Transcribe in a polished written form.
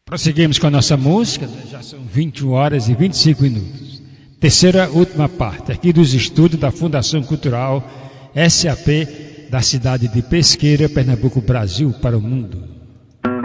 Prosseguimos com a nossa música, já são 21 horas e 25 minutos. Terceira, última parte, aqui dos estudos da Fundação Cultural SAP, da cidade de Pesqueira, Pernambuco, Brasil, para o mundo.